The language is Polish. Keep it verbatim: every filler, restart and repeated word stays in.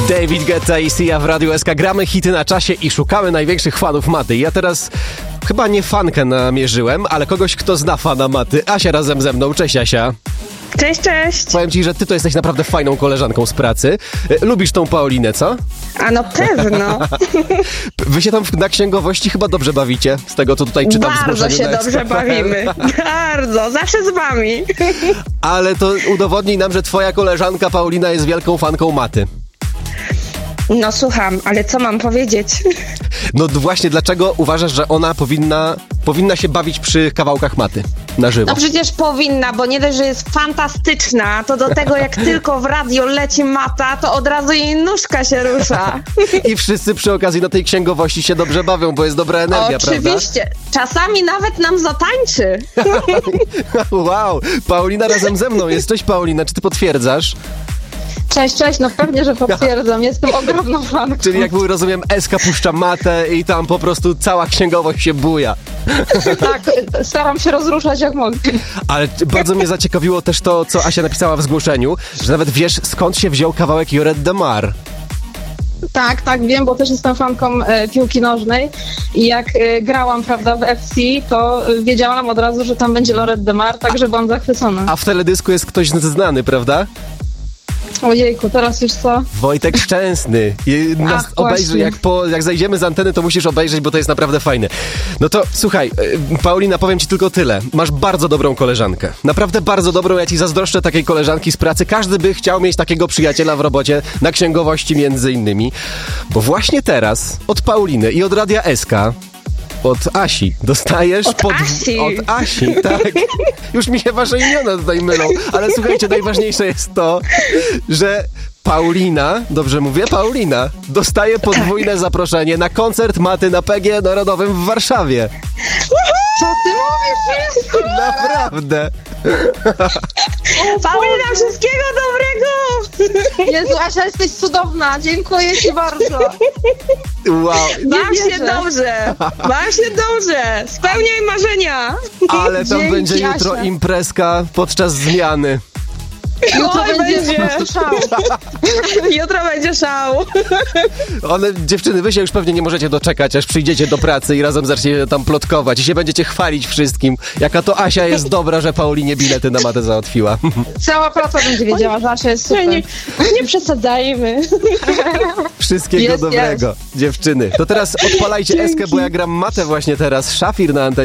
David Guetta i Sia w Radiu S K. Gramy hity na czasie i szukamy największych fanów maty. Ja teraz chyba nie fankę namierzyłem, ale kogoś, kto zna fana maty. Asia razem ze mną. Cześć, Asia. Cześć, cześć. Powiem ci, że ty to jesteś naprawdę fajną koleżanką z pracy. Lubisz tą Paulinę, co? A no pewno. Wy się tam na księgowości chyba dobrze bawicie, z tego co tutaj czytam. Bardzo się dobrze bawimy. Bardzo, zawsze z wami. Ale to udowodnij nam, że twoja koleżanka Paulina jest wielką fanką maty. No słucham, ale co mam powiedzieć? No właśnie, dlaczego uważasz, że ona powinna, powinna się bawić przy kawałkach maty na żywo? No przecież powinna, bo nie dość, że jest fantastyczna, to do tego jak tylko w radio leci mata, to od razu jej nóżka się rusza. I wszyscy przy okazji na tej księgowości się dobrze bawią, bo jest dobra energia, Oczywiście. prawda? Oczywiście. Czasami nawet nam zatańczy. Wow, Paulina razem ze mną jest. Cześć Paulina, czy ty potwierdzasz? Cześć, cześć, no pewnie, że potwierdzam, jestem ogromną fanką. Czyli jak rozumiem, S K puszcza matę i tam po prostu cała księgowość się buja. Tak, staram się rozruszać jak mogę. Ale bardzo mnie zaciekawiło też to, co Asia napisała w zgłoszeniu, że nawet wiesz, skąd się wziął kawałek Lloret de Mar. Tak, tak, wiem, bo też jestem fanką e, piłki nożnej i jak e, grałam, prawda, w F C, to e, wiedziałam od razu, że tam będzie Lloret de Mar, także byłam zachwycona. A w teledysku jest ktoś znany, prawda? Ojejku, teraz już co? Wojtek Szczęsny. I nas Ach, obejrzy, właśnie. jak, po, jak zajdziemy z anteny, to musisz obejrzeć, bo to jest naprawdę fajne. No to słuchaj, y, Paulina, powiem ci tylko tyle. Masz bardzo dobrą koleżankę. Naprawdę bardzo dobrą. Ja ci zazdroszczę takiej koleżanki z pracy. Każdy by chciał mieć takiego przyjaciela w robocie, na księgowości między innymi. Bo właśnie teraz od Pauliny i od Radia S K, od Asi dostajesz... Od pod... Asi. Od Asi, tak. Już mi się wasze imiona tutaj mylą. Ale słuchajcie, najważniejsze jest to, że Paulina, dobrze mówię? Paulina dostaje podwójne zaproszenie na koncert maty na P G Narodowym w Warszawie. Co ty mówisz? Naprawdę. Paulina, wszystkiego dobrego! Jezu, Asia, jesteś cudowna, dziękuję ci bardzo. Wow. Baw się wierzę. dobrze, baw się dobrze, spełniaj marzenia. Ale tam Dzięki, będzie jutro Asia. imprezka podczas zmiany. Jutro Oj, będzie będzie. po prostu szał. Jutro będzie szał. One, dziewczyny, wy się już pewnie nie możecie doczekać, aż przyjdziecie do pracy i razem zaczniecie tam plotkować i się będziecie chwalić wszystkim, jaka to Asia jest dobra, że Paulinie bilety na matę załatwiła. Cała praca będzie wiedziała, że Asia jest super. Nie, nie przesadzajmy. Wszystkiego Jest, dobrego, dziewczyny. To teraz odpalajcie eskę, bo ja gram matę właśnie teraz. Szafir na antenie.